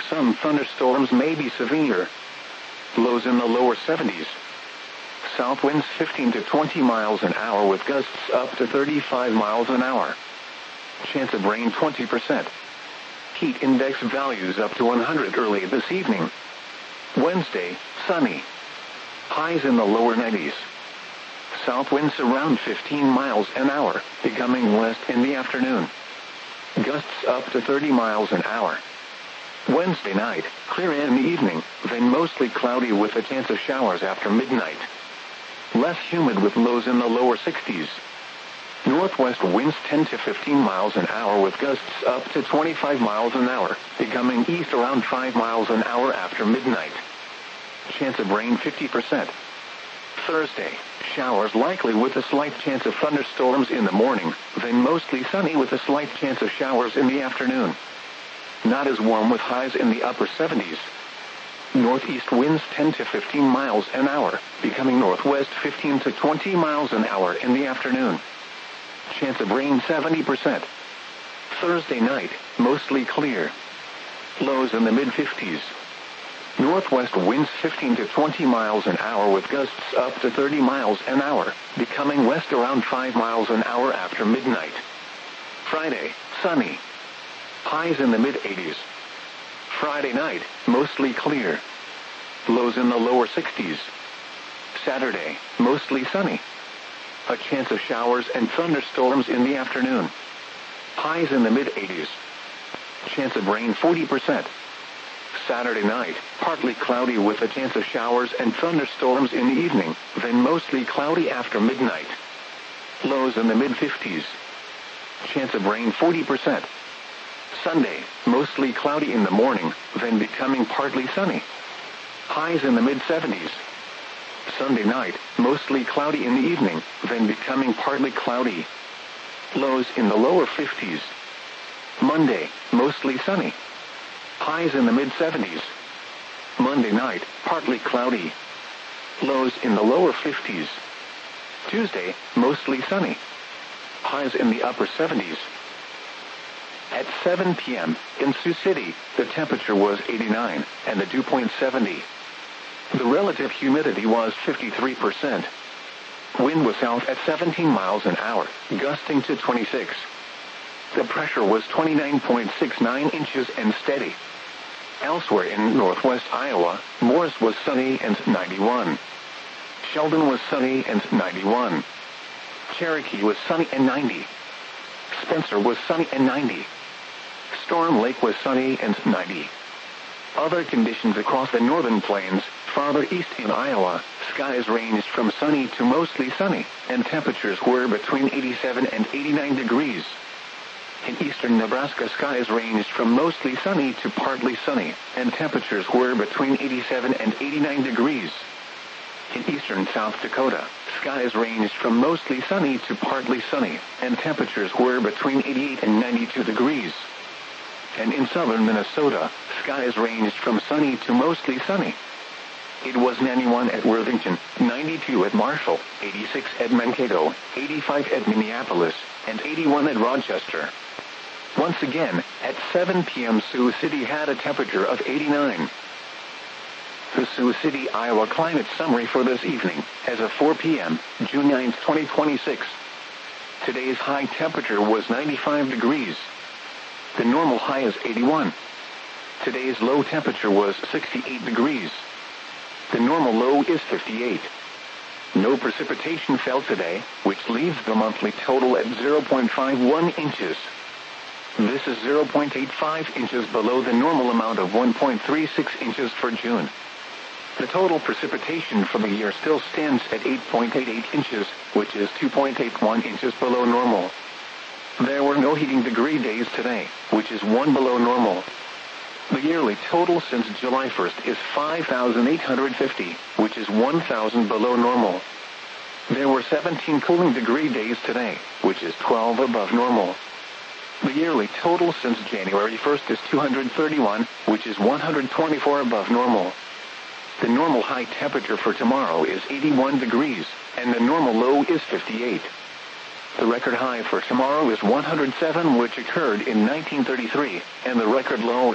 some thunderstorms may be severe. Lows in the lower 70s. South winds 15 to 20 miles an hour with gusts up to 35 miles an hour. Chance of rain 20%. Heat index values up to 100 early this evening. Wednesday, sunny. Highs in the lower 90s. South winds around 15 miles an hour, becoming west in the afternoon. Gusts up to 30 miles an hour. Wednesday night, clear in the evening, then mostly cloudy with a chance of showers after midnight. Less humid with lows in the lower 60s. Northwest winds 10 to 15 miles an hour with gusts up to 25 miles an hour, becoming east around 5 miles an hour after midnight. Chance of rain 50%. Thursday, showers likely with a slight chance of thunderstorms in the morning, then mostly sunny with a slight chance of showers in the afternoon. Not as warm with highs in the upper 70s. Northeast winds 10 to 15 miles an hour, becoming northwest 15 to 20 miles an hour in the afternoon. Chance of rain 70%. Thursday night, mostly clear. Lows in the mid-50s. Northwest winds 15 to 20 miles an hour with gusts up to 30 miles an hour, becoming west around 5 miles an hour after midnight. Friday, sunny. Highs in the mid-80s. Friday night, mostly clear. Lows in the lower 60s. Saturday, mostly sunny. A chance of showers and thunderstorms in the afternoon. Highs in the mid-80s. Chance of rain 40%. Saturday night, partly cloudy with a chance of showers and thunderstorms in the evening, then mostly cloudy after midnight. Lows in the mid-50s. Chance of rain 40%. Sunday, mostly cloudy in the morning, then becoming partly sunny. Highs in the mid-70s. Sunday night, mostly cloudy in the evening, then becoming partly cloudy. Lows in the lower 50s. Monday, mostly sunny. Highs in the mid-70s. Monday night, partly cloudy. Lows in the lower 50s. Tuesday, mostly sunny. Highs in the upper 70s. At 7 p.m., in Sioux City, the temperature was 89, and the dew point 70. The relative humidity was 53%. Wind was south at 17 miles an hour, gusting to 26. The pressure was 29.69 inches and steady. Elsewhere in northwest Iowa, Morris was sunny and 91. Sheldon was sunny and 91. Cherokee was sunny and 90. Spencer was sunny and 90. Storm Lake was sunny and 90. Other conditions across the northern plains, farther east in Iowa, skies ranged from sunny to mostly sunny, and temperatures were between 87 and 89 degrees. In eastern Nebraska, skies ranged from mostly sunny to partly sunny, and temperatures were between 87 and 89 degrees. In eastern South Dakota, skies ranged from mostly sunny to partly sunny, and temperatures were between 88 and 92 degrees. And in southern Minnesota, skies ranged from sunny to mostly sunny. It was 91 at Worthington, 92 at Marshall, 86 at Mankato, 85 at Minneapolis, and 81 at Rochester. Once again, at 7 p.m. Sioux City had a temperature of 89. The Sioux City, Iowa climate summary for this evening, as of 4 p.m., June 9, 2026. Today's high temperature was 95 degrees. The normal high is 81. Today's low temperature was 68 degrees. The normal low is 58. No precipitation fell today, which leaves the monthly total at 0.51 inches. This is 0.85 inches below the normal amount of 1.36 inches for June. The total precipitation for the year still stands at 8.88 inches, which is 2.81 inches below normal. There were no heating degree days today, which is 1 below normal. The yearly total since July 1st is 5,850, which is 1,000 below normal. There were 17 cooling degree days today, which is 12 above normal. The yearly total since January 1st is 231, which is 124 above normal. The normal high temperature for tomorrow is 81 degrees, and the normal low is 58. The record high for tomorrow is 107, which occurred in 1933, and the record low